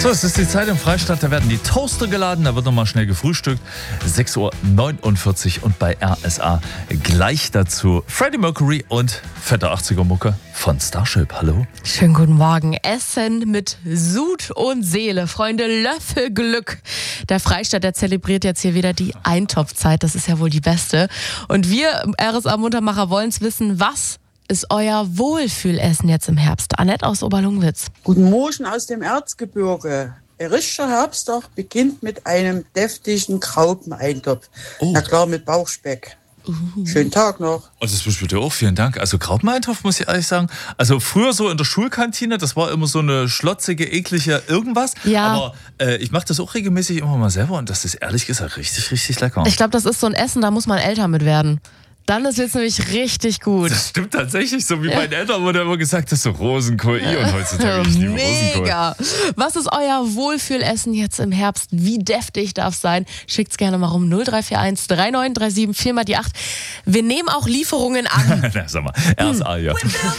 So, es ist die Zeit im Freistaat, da werden die Toaster geladen, da wird nochmal schnell gefrühstückt. 6:49 Uhr und bei RSA gleich dazu Freddie Mercury und fette 80er-Mucke von Starship. Hallo. Schönen guten Morgen. Essen mit Sud und Seele. Freunde, Löffelglück. Der Freistaat, der zelebriert jetzt hier wieder die Eintopfzeit. Das ist ja wohl die beste. Und wir RSA Muntermacher wollen es wissen, was ist euer Wohlfühlessen jetzt im Herbst? Annette aus Oberlungwitz. Guten Morgen aus dem Erzgebirge. Ein richtiger Herbsttag beginnt mit einem deftigen Graupeneintopf. Oh. Na klar, mit Bauchspeck. Schönen Tag noch. Also das wünsche ich dir auch, vielen Dank. Also Graupeneintopf, muss ich ehrlich sagen. Also früher so in der Schulkantine, das war immer so eine schlotzige, eklige irgendwas. Ja. Aber ich mache das auch regelmäßig immer mal selber und das ist ehrlich gesagt richtig, richtig lecker. Ich glaube, das ist so ein Essen, da muss man älter mit werden. Dann ist jetzt nämlich richtig gut. Das stimmt tatsächlich, so wie meinen Eltern wurde immer gesagt, das ist so Rosenkohl. Und heutzutage ich liebe Rosenkohl. Mega. Was ist euer Wohlfühlessen jetzt im Herbst? Wie deftig darf es sein? Schickt's gerne mal rum. 0341 3937 4 mal die 8. Wir nehmen auch Lieferungen an. Na, sag mal, RSA, ja.